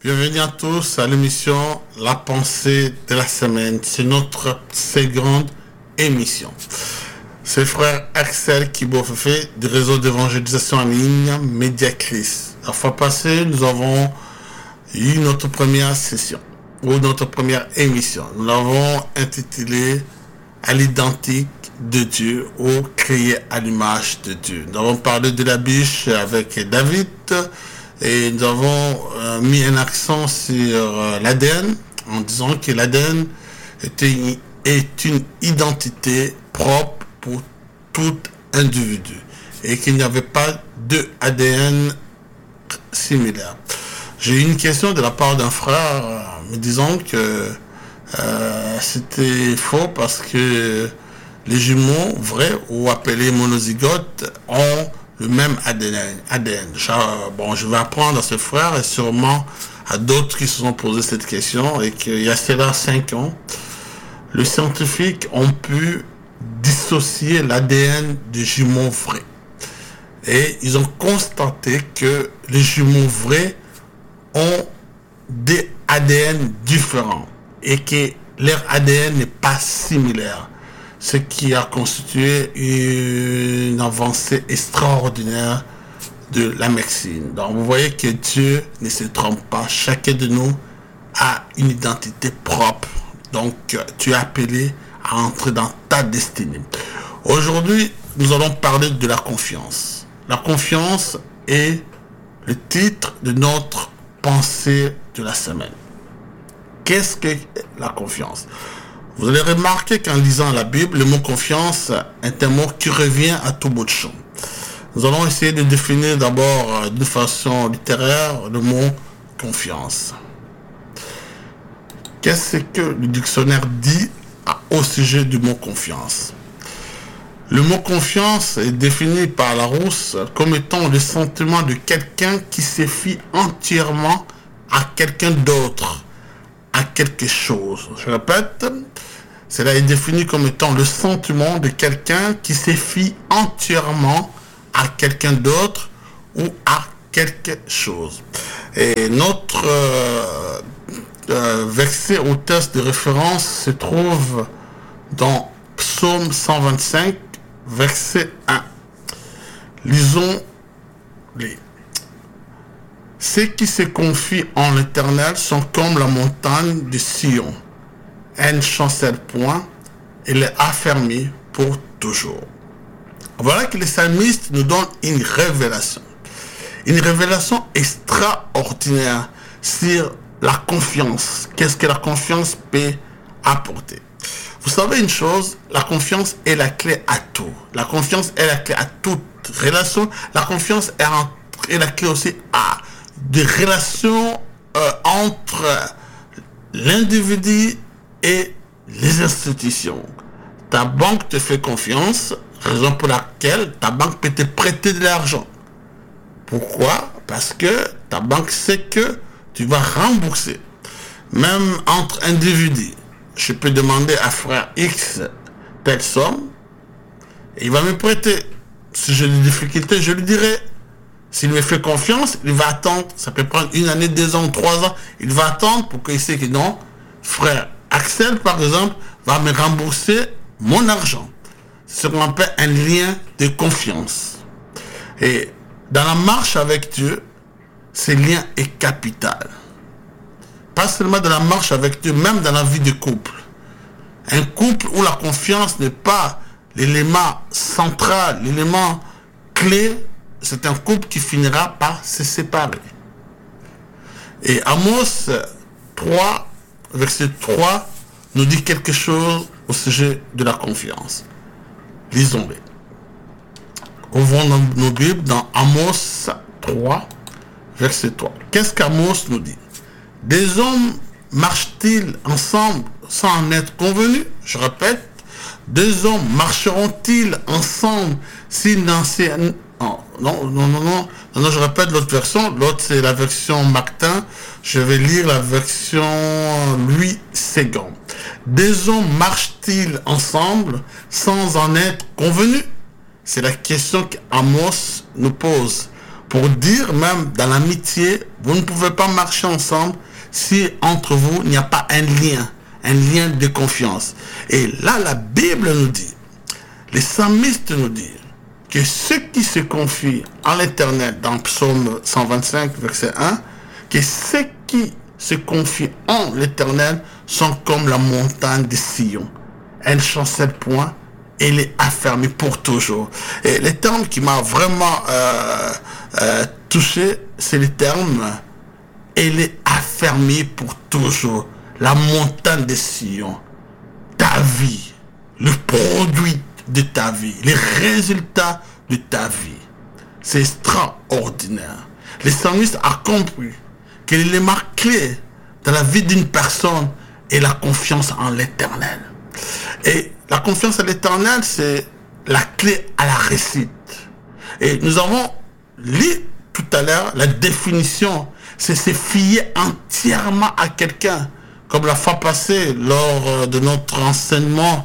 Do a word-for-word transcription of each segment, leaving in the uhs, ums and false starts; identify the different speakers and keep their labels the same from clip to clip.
Speaker 1: Bienvenue à tous à l'émission La pensée de la semaine. C'est notre seconde émission. C'est frère Axel Kibofefe du réseau d'évangélisation en ligne Mediacris. La fois passée, nous avons eu notre première session ou notre première émission. Nous l'avons intitulée à l'identique de Dieu ou créé à l'image de Dieu. Nous avons parlé de la biche avec David. Et nous avons euh, mis un accent sur euh, l'A D N en disant que l'A D N était, est une identité propre pour tout individu et qu'il n'y avait pas de A D N similaire. J'ai eu une question de la part d'un frère euh, me disant que euh, c'était faux parce que les jumeaux vrais ou appelés monozygotes ont le même A D N. A D N. Bon, je vais apprendre à ce frère et sûrement à d'autres qui se sont posé cette question et qu'il y a cela cinq ans, les scientifiques ont pu dissocier l'A D N des jumeaux vrais. Et ils ont constaté que les jumeaux vrais ont des A D N différents et que leur A D N n'est pas similaire. Ce qui a constitué une avancée extraordinaire de la médecine. Donc vous voyez que Dieu ne se trompe pas. Chacun de nous a une identité propre. Donc tu es appelé à entrer dans ta destinée. Aujourd'hui, nous allons parler de la confiance. La confiance est le titre de notre pensée de la semaine. Qu'est-ce que la confiance ? Vous allez remarquer qu'en lisant la Bible, le mot confiance est un mot qui revient à tout bout de champ. Nous allons essayer de définir d'abord d'une façon littéraire le mot confiance. Qu'est-ce que le dictionnaire dit au sujet du mot confiance ? Le mot confiance est défini par Larousse comme étant le sentiment de quelqu'un qui se fie entièrement à quelqu'un d'autre, à quelque chose. Je répète, cela est défini comme étant le sentiment de quelqu'un qui se fie entièrement à quelqu'un d'autre ou à quelque chose. Et notre euh, euh, verset ou texte de référence se trouve dans Psaume cent vingt-cinq, verset un. Lisons-les. Ceux qui se confient en l'Éternel sont comme la montagne de Sion. Elle ne chancelle point, elle est affermie pour toujours. Voilà que le psalmiste nous donne une révélation. Une révélation extraordinaire sur la confiance. Qu'est-ce que la confiance peut apporter? Vous savez une chose, la confiance est la clé à tout. La confiance est la clé à toute relation. La confiance est, en, est la clé aussi à des relations euh, entre l'individu et les institutions. Ta banque te fait confiance, raison pour laquelle ta banque peut te prêter de l'argent. Pourquoi? Parce que ta banque sait que tu vas rembourser. Même entre individus, je peux demander à frère X telle somme, et il va me prêter. Si j'ai des difficultés, je lui dirai. S'il me fait confiance, il va attendre. Ça peut prendre une année, deux ans, trois ans. Il va attendre pour qu'il sait que non, frère Axel, par exemple, va me rembourser mon argent. C'est ce qu'on appelle un lien de confiance. Et dans la marche avec Dieu, ce lien est capital. Pas seulement dans la marche avec Dieu, même dans la vie de couple. Un couple où la confiance n'est pas l'élément central, l'élément clé, c'est un couple qui finira par se séparer. Et Amos trois, verset trois, nous dit quelque chose au sujet de la confiance. Lisons-le. Ouvrons nos, nos Bibles dans Amos trois, verset trois. Qu'est-ce qu'Amos nous dit? Des hommes marchent-ils ensemble sans en être convenus? Je répète, deux hommes marcheront-ils ensemble s'ils n'en s'en... Non, non, non, non, non, non, je répète l'autre version. L'autre, c'est la version Martin. Je vais lire la version Louis Ségon. Deux hommes marchent-ils ensemble sans en être convenus? C'est la question qu'Amos nous pose. pour dire même dans l'amitié, vous ne pouvez pas marcher ensemble si entre vous il n'y a pas un lien, un lien de confiance. Et là, la Bible nous dit, les psalmistes nous disent, que ceux qui se confient en l'Éternel, dans Psaume cent vingt-cinq, verset un, que ceux qui se confient en l'Éternel sont comme la montagne de Sion. Elle ne chancelle point, elle est affermie pour toujours. Et le terme qui m'a vraiment euh, euh, touché, c'est le terme « elle est affermie pour toujours ». La montagne de Sion, ta vie, le produit de ta vie, les résultats de ta vie. C'est extraordinaire. Les psalmistes ont compris que l'élément clé dans la vie d'une personne est la confiance en l'Éternel. Et la confiance en l'Éternel, c'est la clé à la réussite. Et nous avons lu tout à l'heure la définition, c'est se fier entièrement à quelqu'un. Comme la fois passée, lors de notre enseignement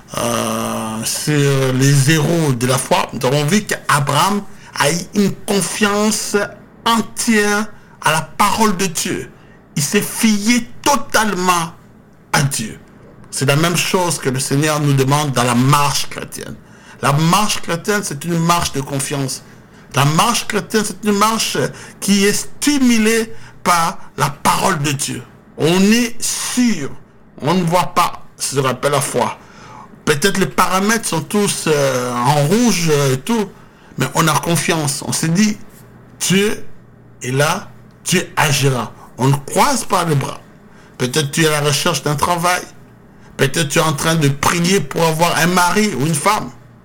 Speaker 1: Euh, sur les héros de la foi, nous avons vu qu'Abraham a eu une confiance entière à la parole de Dieu. Il s'est fié totalement à Dieu. C'est la même chose que le Seigneur nous demande dans la marche chrétienne. La marche chrétienne, c'est une marche de confiance. La marche chrétienne, c'est une marche qui est stimulée par la parole de Dieu. On est sûr, on ne voit pas ce qu'on appelle la foi. Peut-être les paramètres sont tous euh, en rouge et tout, mais on a confiance. On s'est dit, Dieu est là, Dieu agira. On ne croise pas les bras. Peut-être tu es à la recherche d'un travail. Peut-être tu es en train de prier pour avoir un mari ou une femme.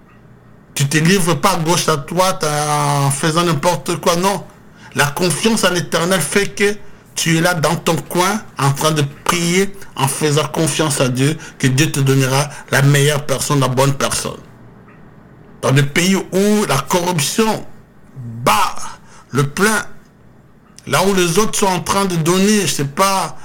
Speaker 1: Tu ne te livres pas à gauche à droite en faisant n'importe quoi, non. La confiance en l'Éternel fait que tu es là dans ton coin en train de prier en faisant confiance à Dieu que Dieu te donnera la meilleure personne, la bonne personne. Dans des pays où la corruption bat le plein, là où les autres sont en train de donner, je sais pas,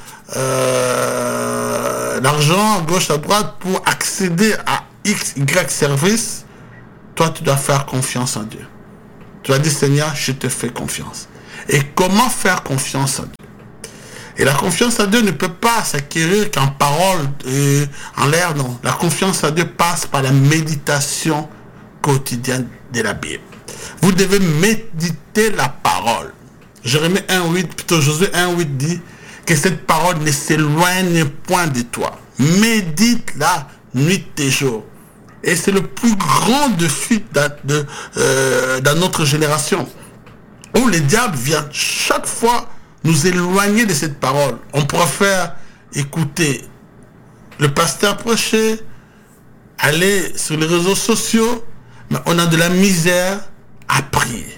Speaker 1: euh, l'argent à gauche à droite pour accéder à X, Y service, toi tu dois faire confiance en Dieu. Tu vas dire, Seigneur, je te fais confiance. Et comment faire confiance à Dieu? Et la confiance à Dieu ne peut pas s'acquérir qu'en parole, euh, en l'air, non. La confiance à Dieu passe par la méditation quotidienne de la Bible. Vous devez méditer la parole. Jérémie un huit, plutôt Josué un huit dit que cette parole ne s'éloigne point de toi. Médite-la nuit et jour. Et c'est le plus grand défi dans, de, euh, dans notre génération, où le diable vient chaque fois nous éloigner de cette parole. On préfère écouter le pasteur prêcher, aller sur les réseaux sociaux, mais on a de la misère à prier,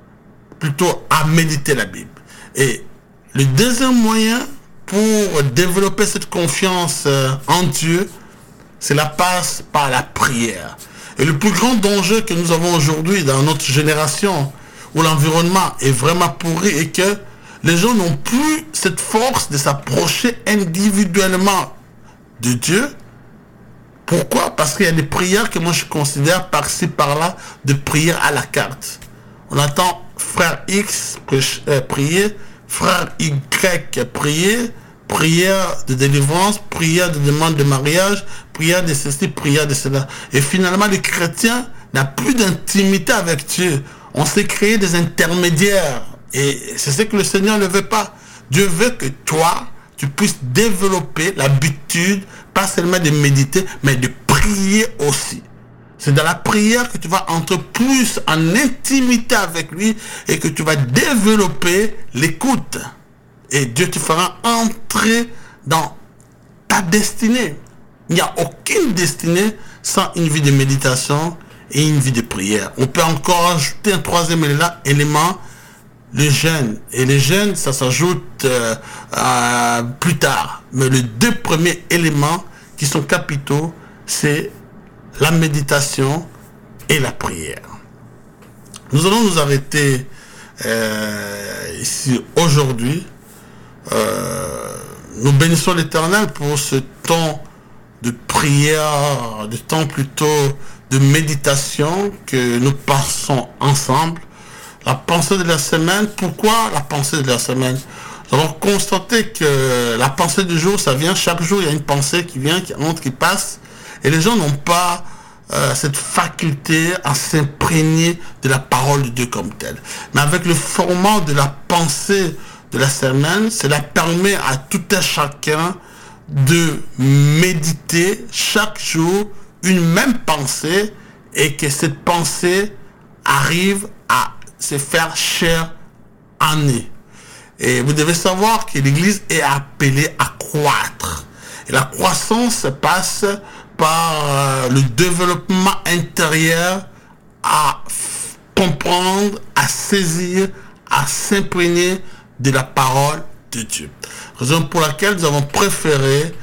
Speaker 1: plutôt à méditer la Bible. Et le deuxième moyen pour développer cette confiance en Dieu, c'est la passe par la prière. Et le plus grand danger que nous avons aujourd'hui dans notre génération, où l'environnement est vraiment pourri et que les gens n'ont plus cette force de s'approcher individuellement de Dieu. Pourquoi? Parce qu'il y a des prières que moi je considère par-ci par-là de prières à la carte. On attend frère X prier, frère Y prier, prière de délivrance, prière de demande de mariage, prière de ceci, prière de cela. Et finalement, le chrétien n'a plus d'intimité avec Dieu. On s'est créé des intermédiaires. Et c'est ce que le Seigneur ne veut pas. Dieu veut que toi, tu puisses développer l'habitude, pas seulement de méditer, mais de prier aussi. C'est dans la prière que tu vas entrer plus en intimité avec lui et que tu vas développer l'écoute. Et Dieu te fera entrer dans ta destinée. Il n'y a aucune destinée sans une vie de méditation et une vie de prière. On peut encore ajouter un troisième élément, le jeûne. Et le jeûne, ça s'ajoute euh, euh, plus tard. Mais les deux premiers éléments qui sont capitaux, c'est la méditation et la prière. Nous allons nous arrêter euh, ici aujourd'hui. Euh, nous bénissons l'Éternel pour ce temps de prière, de temps plutôt de méditation que nous passons ensemble. La pensée de la semaine, pourquoi la pensée de la semaine? Nous avons constaté que la pensée du jour, ça vient chaque jour, il y a une pensée qui vient, qui entre, qui passe, et les gens n'ont pas euh, cette faculté à s'imprégner de la parole de Dieu comme telle. Mais avec le format de la pensée de la semaine, cela permet à tout un chacun de méditer chaque jour une même pensée et que cette pensée arrive à se faire chair en nous. Et vous devez savoir que l'Église est appelée à croître. Et la croissance se passe par euh, le développement intérieur à comprendre, à saisir, à s'imprégner de la parole de Dieu. Raison pour laquelle nous avons préféré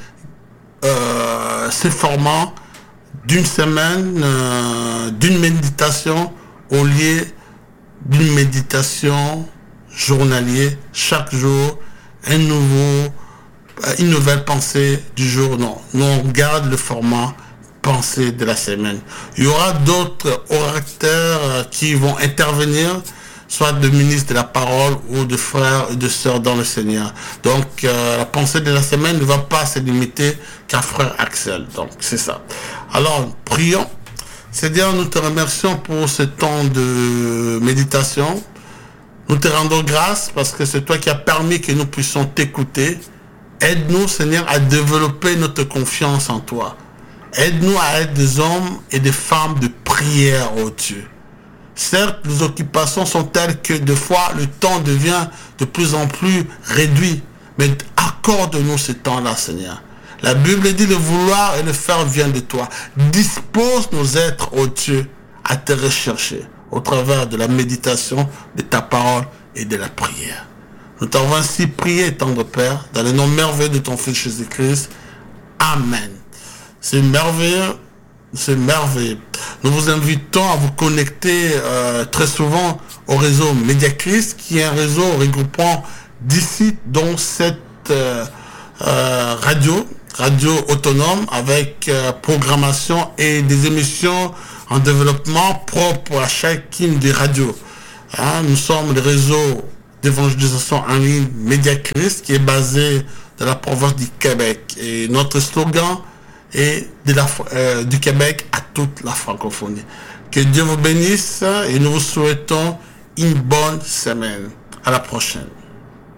Speaker 1: euh, ce format d'une semaine, euh, d'une méditation au lieu d'une méditation journalière, chaque jour, un nouveau, une nouvelle pensée du jour. Non, nous on garde le format pensée de la semaine. Il y aura d'autres orateurs qui vont intervenir, soit de ministres de la parole ou de frères et de sœurs dans le Seigneur. Donc, euh, la pensée de la semaine ne va pas se limiter qu'à frère Axel. Donc, c'est ça. Alors, prions. Seigneur, nous te remercions pour ce temps de méditation. Nous te rendons grâce parce que c'est toi qui as permis que nous puissions t'écouter. Aide-nous, Seigneur, à développer notre confiance en toi. Aide-nous à être des hommes et des femmes de prière, oh Dieu. Certes, les occupations sont telles que des fois le temps devient de plus en plus réduit. Mais accorde-nous ce temps-là, Seigneur. La Bible dit le vouloir et le faire vient de toi. Dispose nos êtres, ô Dieu, à te rechercher au travers de la méditation de ta parole et de la prière. Nous t'avons ainsi prié, tendre Père, dans le nom merveilleux de ton Fils Jésus-Christ. Amen. C'est merveilleux. C'est merveilleux. Nous vous invitons à vous connecter euh, très souvent au réseau Mediachrist, qui est un réseau regroupant dix sites, dont cette euh, euh, radio, radio autonome, avec euh, programmation et des émissions en développement propres à chacune des radios. Hein, nous sommes le réseau d'évangélisation en ligne Mediachrist, qui est basé dans la province du Québec. Et notre slogan et de la, euh, du Québec à toute la francophonie. Que Dieu vous bénisse et nous vous souhaitons une bonne semaine. À la prochaine.